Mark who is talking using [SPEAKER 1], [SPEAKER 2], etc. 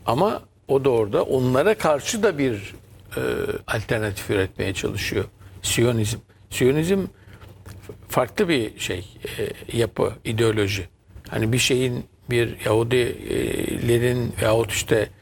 [SPEAKER 1] Ama o da orada onlara karşı da bir alternatif üretmeye çalışıyor. Siyonizm. Siyonizm farklı bir şey, yapı, ideoloji. Hani bir şeyin, bir Yahudilerin veyahut işte